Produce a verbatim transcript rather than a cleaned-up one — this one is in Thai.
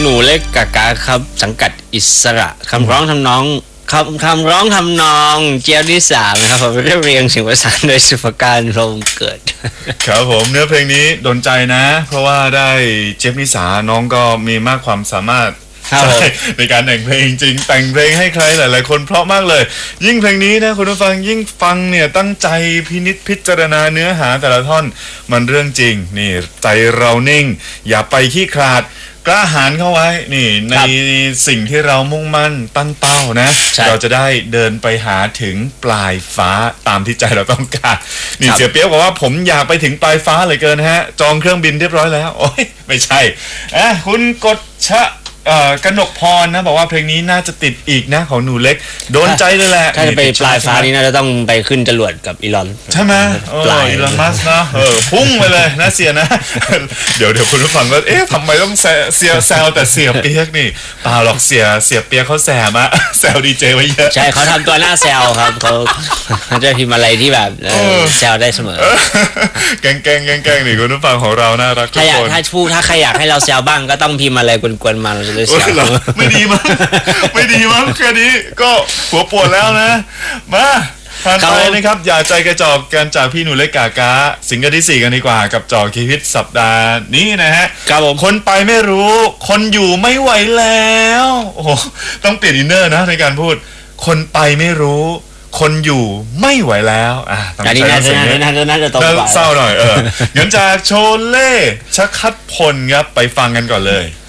หนูเล็กกากาครับสังกัดอิสระคำร้องทำนองคำคำร้องทำนองเจียวที่สามนะครับผมเรียบเรียงเสียงประสานโดยสุภการลงเกิดครับผมเนื้อเพลงนี้โดนใจนะเพราะว่าได้เจฟนิสาน้องก็มีมากความสามารถในการแต่งเพลงจริงแต่งเพลงให้ใครหลายๆคนเพราะมากเลยยิ่งเพลงนี้นะคุณผู้ฟังยิ่งฟังเนี่ยตั้งใจพินิจพิจารณาเนื้อหาแต่ละท่อนมันเรื่องจริงนี่ใจเรานิ่งอย่าไปขี้ขลาดกล้าหาญเข้าไว้นี่ในสิ่งที่เรามุ่งมั่นตั้งเป้านะเราจะได้เดินไปหาถึงปลายฟ้าตามที่ใจเราต้องการนี่เสียเปี๊ยกบอกว่าผมอยากไปถึงปลายฟ้าเลยเกินฮะจองเครื่องบินเรียบร้อยแล้วโอ้ยไม่ใช่อ่ะคุณกฎชะกนกพรนะบอกว่าเพลงนี้น่าจะติดอีกนะของหนูเล็กโดนใจเลยแหละถ้าจะไปปลายฟ้านี้น่าจะต้องไปขึ้นจรวดกับอีลอนใช่ไหมปลายอีลอนมัสนะเออพุ่งไปเลยนะเสียนะเดี๋ยวเดี๋ยวคุณผู้ฟังก็เอ๊ะทำไมต้องเสียแซวแต่เสียเปี๊ยกนี่เปล่าหรอกเสียเสียเปี๊ยกเขาแซมอะแซวดีเจไว้เยอะใช่เขาทำตัวหน้าแซวครับเขาเขาจะพิมพ์อะไรที่แบบแซวได้เสมอแกงแกงแกงแกงนี่คุณผู้ฟังของเราน่ารักทุกคนถ้าพูดถ้าใครอยากให้เราแซวบ้างก็ต้องพิมพ์อะไรกวนๆมาเราจะได้แซวไม่ดีมั้งไม่ดีมั้งแค่นี้ก็หัวปวดแล้วนะมาผ่านไปนะครับอย่าใจกระจอกกันจากพี่หนูเล็กกากาสิงเกิลที่สี่กันดีกว่ากับจอคีฮิตสัปดาห์นี้นะฮะครับผมคนไปไม่รู้คนอยู่ไม่ไหวแล้วโอ้โหต้องเปลี่ยนอินเนอร์นะในการพูดคนไปไม่รู้คนอยู่ไม่ไหวแล้วอ่ะต้องใช้เสียงนี้น่าจะตรงไปเศร้าหน่อยเอองั้นจากโชเล่ชักคัดพลครับไปฟังกันก่อนเลย